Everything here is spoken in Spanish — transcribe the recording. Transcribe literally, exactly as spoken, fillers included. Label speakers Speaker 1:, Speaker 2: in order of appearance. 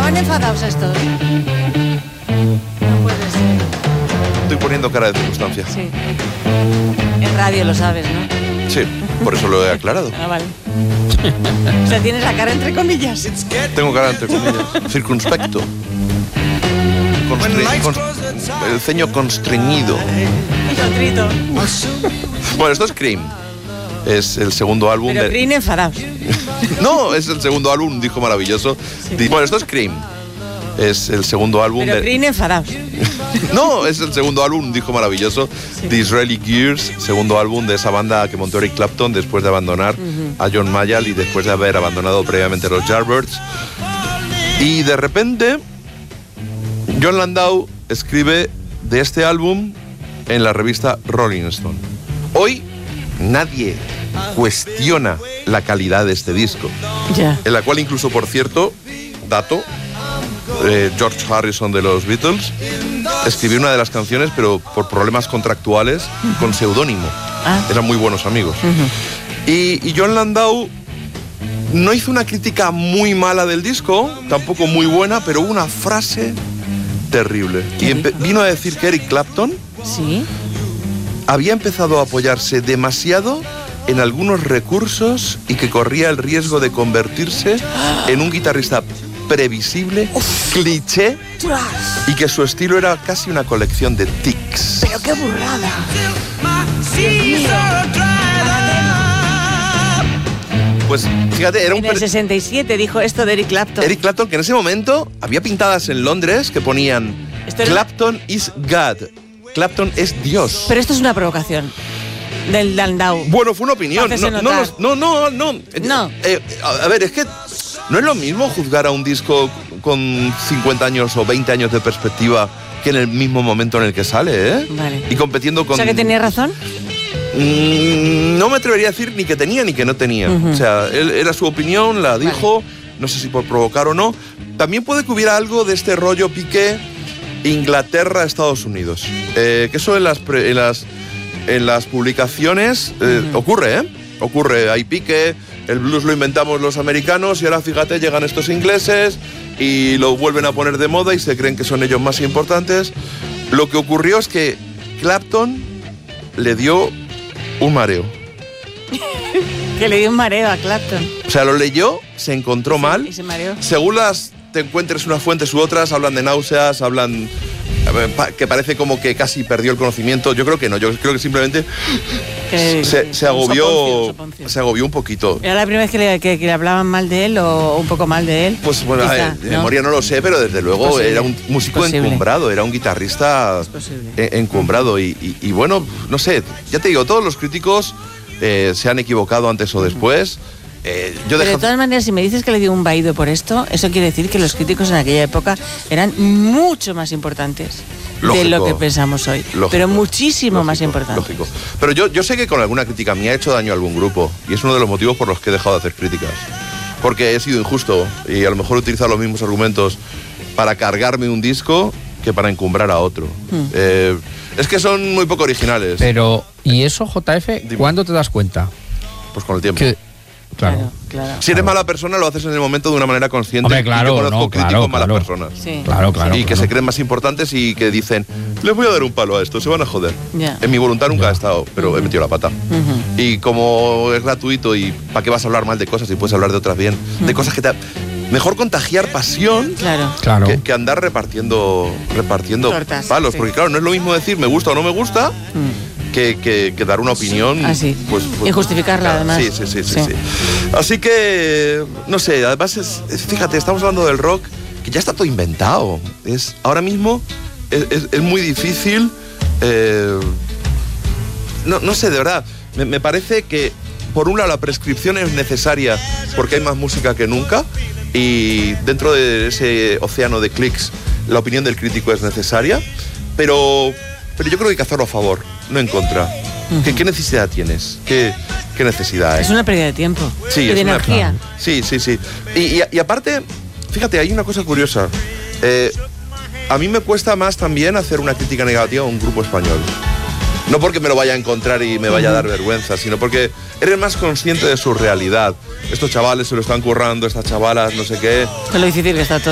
Speaker 1: estaban enfadados estos. No puede ser.
Speaker 2: Estoy poniendo cara de circunstancia.
Speaker 1: Sí. En radio lo sabes, ¿no?
Speaker 2: Sí, por eso lo he aclarado.
Speaker 1: Ah, vale. O sea, tienes la cara entre comillas.
Speaker 2: Tengo cara entre comillas. Circunspecto. Constre- cons- el ceño constreñido.
Speaker 1: Y contrito.
Speaker 2: Bueno, esto es Cream. Es el segundo álbum
Speaker 1: Pero
Speaker 2: de...
Speaker 1: Cream enfadados.
Speaker 2: No, es el segundo álbum, un disco maravilloso.
Speaker 1: Sí.
Speaker 2: Bueno, esto es Cream. Es el segundo álbum
Speaker 1: Pero
Speaker 2: de...
Speaker 1: Cream enfadados.
Speaker 2: No, es el segundo álbum, un disco maravilloso.
Speaker 1: Sí.
Speaker 2: The Israeli Gears, segundo álbum de esa banda que montó Eric Clapton después de abandonar
Speaker 1: Uh-huh.
Speaker 2: a John Mayall y después de haber abandonado previamente a los Yardbirds. Y de repente, Jon Landau escribe de este álbum en la revista Rolling Stone. Hoy nadie cuestiona la calidad de este disco,
Speaker 1: Ya.
Speaker 2: en la cual incluso, por cierto, dato, eh, George Harrison de los Beatles escribió una de las canciones, pero por problemas contractuales, con seudónimo.
Speaker 1: Ah.
Speaker 2: Eran muy buenos amigos.
Speaker 1: Uh-huh.
Speaker 2: Y, y Jon Landau no hizo una crítica muy mala del disco, tampoco muy buena, pero una frase terrible. Y empe- vino a decir que Eric Clapton
Speaker 1: Sí.
Speaker 2: había empezado a apoyarse demasiado en algunos recursos y que corría el riesgo de convertirse en un guitarrista previsible, cliché, y que su estilo era casi una colección de tics.
Speaker 1: Pero qué burrada.
Speaker 2: Pues fíjate, era un
Speaker 1: En el
Speaker 2: per-
Speaker 1: sesenta y siete dijo esto de Eric Clapton.
Speaker 2: Eric Clapton, que en ese momento había pintadas en Londres que ponían
Speaker 1: Esto era-
Speaker 2: Clapton is God. Clapton es Dios.
Speaker 1: Pero esto es una provocación del Landau.
Speaker 2: Bueno, fue una opinión.
Speaker 1: Hacerse
Speaker 2: No, no,
Speaker 1: notar.
Speaker 2: no, no, no.
Speaker 1: No.
Speaker 2: Eh, a a ver, es que no es lo mismo juzgar a un disco con cincuenta años o veinte años de perspectiva que en el mismo momento en el que sale, ¿eh?
Speaker 1: Vale.
Speaker 2: Y compitiendo con...
Speaker 1: O sea, que tenía razón.
Speaker 2: Mm, no me atrevería a decir ni que tenía ni que no tenía.
Speaker 1: Ujú.
Speaker 2: O sea, él, era su opinión, la dijo, no sé si por provocar o no. También puede que hubiera algo de este rollo Piqué, Inglaterra, Estados Unidos. Eh, que eso en las, pre- en las, en las publicaciones eh,
Speaker 1: Ujú.
Speaker 2: ocurre, ¿eh? Ocurre, hay Piqué, el blues lo inventamos los americanos y ahora fíjate, llegan estos ingleses y lo vuelven a poner de moda y se creen que son ellos más importantes. Lo que ocurrió es que Clapton le dio un mareo.
Speaker 1: Que le dio un mareo a Clapton.
Speaker 2: O sea, lo leyó, se encontró mal.
Speaker 1: Y se mareó.
Speaker 2: Según las te encuentres unas fuentes u otras, hablan de náuseas, hablan eh, pa- que parece como que casi perdió el conocimiento. Yo creo que no, yo creo que simplemente
Speaker 1: Que-
Speaker 2: se,
Speaker 1: que-
Speaker 2: se
Speaker 1: un
Speaker 2: agobió,
Speaker 1: soponcio, un soponcio.
Speaker 2: se agobió un poquito.
Speaker 1: ¿Era la primera vez que le, que- que le hablaban mal de él o un poco mal de él?
Speaker 2: Pues bueno,
Speaker 1: Quizá,
Speaker 2: a ver, de
Speaker 1: ¿no?
Speaker 2: memoria no lo sé, pero desde luego
Speaker 1: Posible,
Speaker 2: era un músico
Speaker 1: posible.
Speaker 2: encumbrado, era un guitarrista
Speaker 1: Es posible.
Speaker 2: eh, encumbrado. Y, y- y bueno, no sé, ya te digo, todos los críticos eh, se han equivocado antes o después. Eh, yo
Speaker 1: Pero de
Speaker 2: dejo-
Speaker 1: todas maneras, si me dices que le dio un vaído por esto, eso quiere decir que los críticos en aquella época eran mucho más importantes de
Speaker 2: Lógico.
Speaker 1: lo que pensamos hoy.
Speaker 2: Lógico,
Speaker 1: pero muchísimo
Speaker 2: lógico,
Speaker 1: más importantes.
Speaker 2: Lógico. Pero yo, yo sé que con alguna crítica me ha hecho daño a algún grupo y es uno de los motivos por los que he dejado de hacer críticas. Porque he sido injusto y a lo mejor he utilizado los mismos argumentos para cargarme un disco que para encumbrar a otro.
Speaker 1: Hmm.
Speaker 2: Eh, es que son muy poco originales.
Speaker 3: Pero, ¿y eso, J F,
Speaker 2: Dime.
Speaker 3: cuándo te das cuenta?
Speaker 2: Pues con el tiempo.
Speaker 3: Que,
Speaker 1: Claro,
Speaker 3: claro.
Speaker 1: claro.
Speaker 2: Si eres mala persona, lo haces en el momento de una manera consciente.
Speaker 3: Hombre,
Speaker 2: Y
Speaker 3: claro,
Speaker 2: yo conozco
Speaker 3: no,
Speaker 2: críticos
Speaker 3: claro,
Speaker 2: malas
Speaker 3: claro.
Speaker 2: personas.
Speaker 1: Sí.
Speaker 3: Claro, claro.
Speaker 2: y que
Speaker 3: claro.
Speaker 2: se creen más importantes y que dicen, les voy a dar un palo a esto, se van a joder.
Speaker 1: Ya.
Speaker 2: En mi voluntad nunca ha estado, pero he metido la pata.
Speaker 1: Ujú.
Speaker 2: Y como es gratuito y ¿para qué vas a hablar mal de cosas si puedes hablar de otras bien? De cosas que te... Mejor contagiar pasión
Speaker 1: Claro.
Speaker 3: Claro.
Speaker 2: que, que andar repartiendo, repartiendo
Speaker 1: Tortas,
Speaker 2: palos.
Speaker 1: sí.
Speaker 2: Porque claro, no es lo mismo decir me gusta o no me gusta
Speaker 1: Mm.
Speaker 2: que, que- que dar una opinión.
Speaker 1: Ah, sí.
Speaker 2: pues, pues,
Speaker 1: Y justificarla, además.
Speaker 2: Sí, sí, sí, sí,
Speaker 1: Sí.
Speaker 2: sí. Así que, no sé, además es, es- fíjate, estamos hablando del rock que ya está todo inventado. Es, ahora mismo es, es- es muy difícil. eh, no, no sé, de verdad. Me, me parece que, por un lado, la prescripción es necesaria porque hay más música que nunca. Y dentro de ese océano de clics, la opinión del crítico es necesaria. Pero, pero yo creo que hay que hacerlo a favor, no en contra. ¿Qué, qué necesidad tienes? ¿Qué, qué necesidad hay?
Speaker 1: Es una pérdida de tiempo.
Speaker 2: Sí,
Speaker 1: y
Speaker 2: es
Speaker 1: de
Speaker 2: una-
Speaker 1: energía.
Speaker 2: Sí, sí, sí. Y, y- y aparte, fíjate, hay una cosa curiosa. Eh, a mí me cuesta más también hacer una crítica negativa a un grupo español. No porque me lo vaya a encontrar y me vaya a dar vergüenza, sino porque eres más consciente de su realidad. Estos chavales se lo están currando, estas chavalas, no sé qué.
Speaker 1: Es lo difícil que está todo.